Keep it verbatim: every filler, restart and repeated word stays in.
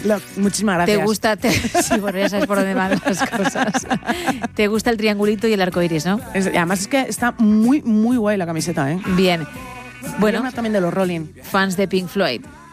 Lo, muchísimas gracias. ¿Te gusta? Te, sí, bueno, ya sabes por dónde van las cosas. ¿Te gusta el triangulito y el arco iris, no? Es, además es que está muy, muy guay la camiseta, ¿eh? Bien. Bueno, una también de los Rolling. fans de Pink Floyd.